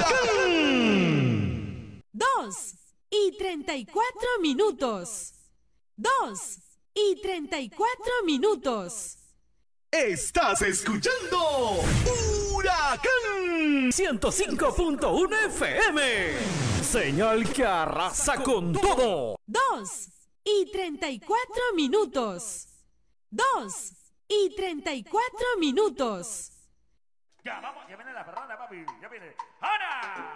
Huracán. 2:34. 2:34. Estás escuchando Huracán 105.1 FM. Señal que arrasa con todo. 2:34. 2:34. Ya, vamos, ya viene la ferrada, papi. Ya viene. ¡Ahora!